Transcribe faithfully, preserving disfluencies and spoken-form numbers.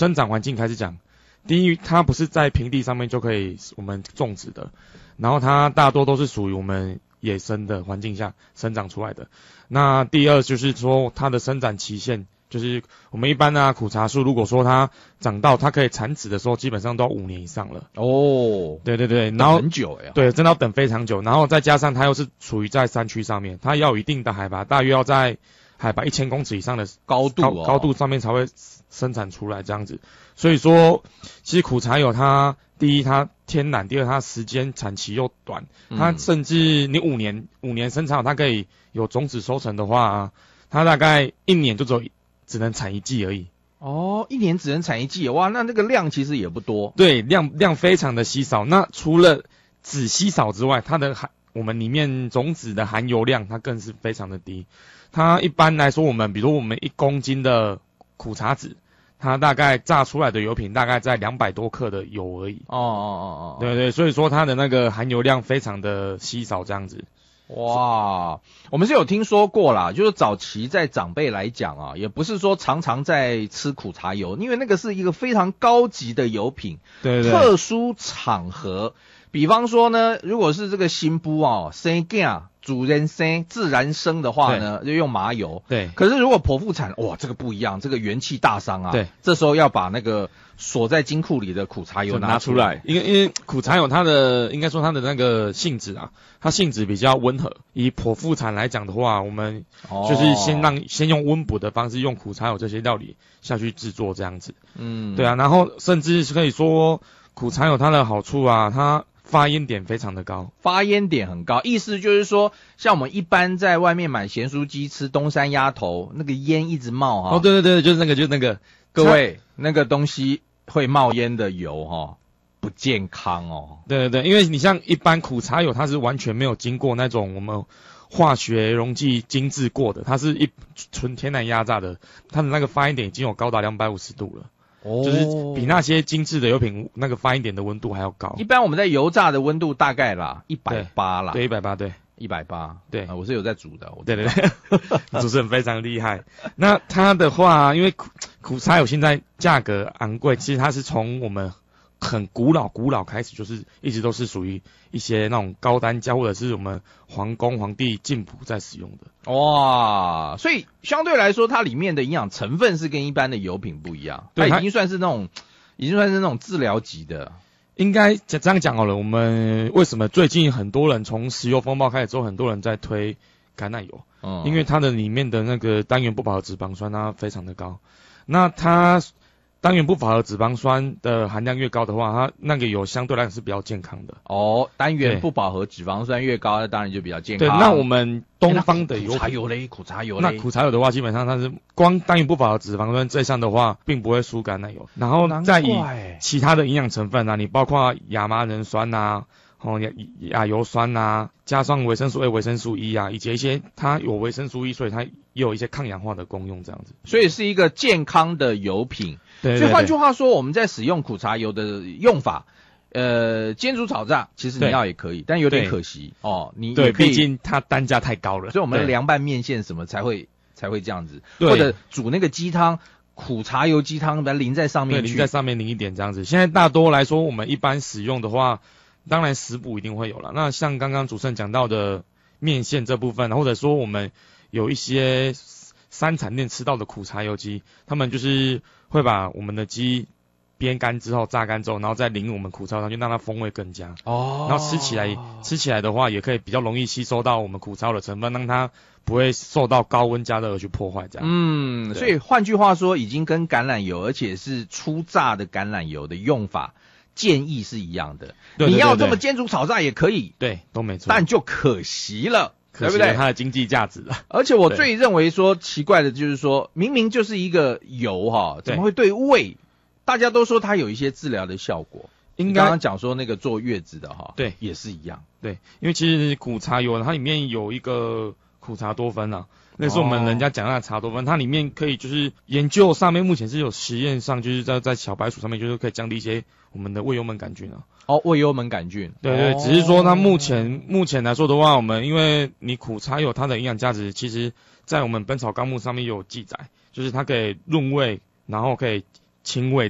生长环境开始讲，第一，它不是在平地上面就可以我们种植的，然后它大多都是属于我们野生的环境下生长出来的。那第二就是说它的生长期限，就是我们一般啊苦茶树，如果说它长到它可以产籽的时候，基本上都要五年以上了。 哦， 对对对，然后很久哎、欸。 对，真的要等非常久，然后再加上它又是处于在山区上面，它要有一定的海拔，大约要在海拔一千公尺以上的高度、哦、 高, 高度上面才会生产出来这样子。所以说，其实苦茶油它第一它天然，第二它时间产期又短，它甚至你五年五年生产好，它可以有种子收成的话、啊，它大概一年就只有只能产一季而已。 哦，一年只能产一季，哇，那这个量其实也不多。 对，量量非常的稀少。那除了籽稀少之外，它的含我们里面种子的含油量它更是非常的低。它一般来说，我们比如我们一公斤的苦茶籽，它大概榨出来的油品大概在两百多克的油而已。 哦哦哦哦， 对对，所以说它的那个含油量非常的稀少，这样子。 哇，我们是有听说过啦，就是早期在长辈来讲啊，也不是说常常在吃苦茶油，因为那个是一个非常高级的油品， 对对， 特殊场合，比方说呢，如果是这个新妇哦生囝主人生自然生的话呢，就用麻油。 对， 可是如果剖腹产，哇，这个不一样，这个元气大伤啊。 对， 这时候要把那个锁在金库里的苦茶油拿出来， 因为因为苦茶油它的应该说它的那个性质啊，它性质比较温和。以剖腹产来讲的话，我们就是先让、哦、先用温补的方式，用苦茶油这些料理下去制作这样子。嗯，对啊，然后甚至可以说苦茶油它的好处啊，它发烟点非常的高， 发烟点很高，意思就是说，像我们一般在外面买咸酥鸡吃东山鸭头，那个烟一直冒哈。 哦，对对对，就是那个，就是那个， 各位，那个东西会冒烟的油哈，不健康哦。 对对对，因为你像一般苦茶油，它是完全没有经过那种我们化学溶剂精制过的，它是一纯天然压榨的，它的那个发烟点已经有高达两百五十度了。哦，就是比那些精致的油品那个发烟点的温度还要高。 一般我们在油炸的温度大概啦一百八啦。 对，一百八，对， 一百八， 对、 呃，我是有在煮的。 对对对，主持人非常厉害。那它的话，因为苦苦茶油现在价格昂贵，其实它是从我们很古老古老开始，就是一直都是属于一些那种高单价或者是我们皇宫皇帝进补在使用的。 哇，所以相对来说，它里面的营养成分是跟一般的油品不一样，它已经算是那种，已经算是那种治疗级的。 应该这样讲好了，我们为什么最近很多人从石油风暴开始之后，很多人在推橄榄油？嗯，因为它的里面的那个单元不饱和脂肪酸它非常的高，那它单元不饱和脂肪酸的含量越高的话，它那个油相对来讲是比较健康的。 哦，单元不饱和脂肪酸越高，那当然就比较健康。 对，那我们东方的油、 欸、苦茶油嘞，苦茶油嘞， 那苦茶油的话，基本上它是光单元不饱和脂肪酸这项的话，并不会输橄榄油。然后再以其他的营养成分啊，你包括亚麻仁酸啊、哦亚亚油酸啊，加上维生素 A、维生素 E 啊，以及一些它有维生素 E， 所以它也有一些抗氧化的功用，这样子。 所以是一个健康的油品。 对对对， 所以换句话说，我们在使用苦茶油的用法，呃，煎煮炒炸，其实你要也可以，但有点可惜哦。你对，毕竟它单价太高了， 所以我们凉拌面线什么才会才会这样子，或者煮那个鸡汤，苦茶油鸡汤，把它淋在上面去， 淋在上面淋一点这样子。现在大多来说，我们一般使用的话，当然食补一定会有了。那像刚刚主持人讲到的面线这部分，或者说我们有一些山产店吃到的苦茶油鸡，他们就是会把我们的鸡煸干之后榨干之后，然后再淋我们苦茶油上去，让它风味更佳。哦，然后吃起来吃起来的话，也可以比较容易吸收到我们苦茶油的成分，让它不会受到高温加热而去破坏这样。 嗯，所以换句话说，已经跟橄榄油，而且是初榨的橄榄油的用法建议是一样的。 对对对对， 你要这么煎煮炒炸也可以， 对，都没错， 但就可惜了。 对不对？它的经济价值了。 而且我最认为说奇怪的就是说，明明就是一个油哈，怎么会对胃？大家都说它有一些治疗的效果。应该刚刚讲说那个坐月子的哈， 对， 也是一样。 对，因为其实苦茶油它里面有一个苦茶多酚啊，那是我们人家讲的茶多酚，它里面可以就是研究上面目前是有实验上，就是在在小白鼠上面就是可以降低一些我们的胃幽门杆菌啊。 哦，胃幽门杆菌， 对对，只是说它目前目前来说的话，我们因为你苦茶油它的营养价值，其实在我们本草纲目上面有记载，就是它可以润胃，然后可以清胃。